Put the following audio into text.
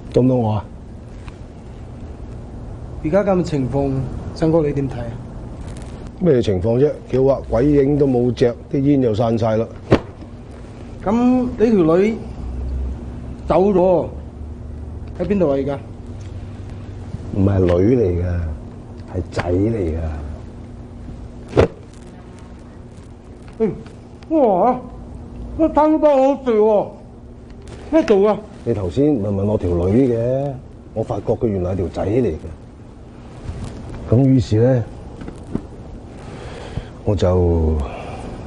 到唔到我啊？ 而家咁嘅情況，新哥你點睇啊？ 咩情況啫？叫話鬼影都冇隻，啲煙又散晒啦。 咁你條女走咗，喺邊度啊？而家唔係女嚟㗎，係仔嚟㗎。 哇！我睇到好笑喎，咩做啊？ 你頭先咪問我條女嘅，我發覺佢原來係條仔嚟嘅。咁於是咧，我就